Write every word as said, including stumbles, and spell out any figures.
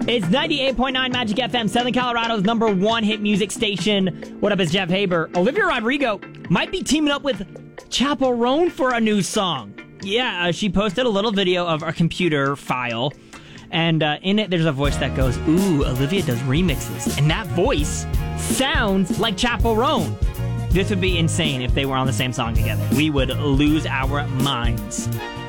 It's ninety-eight point nine Magic F M, Southern Colorado's number one hit music station. What up, it's Jeff Haber. Olivia Rodrigo might be teaming up with Chappell Roan for a new song. Yeah, uh, she posted a little video of a computer file, and uh, in it there's a voice that goes, ooh, Olivia does remixes. And that voice sounds like Chappell Roan. This would be insane if they were on the same song together. We would lose our minds.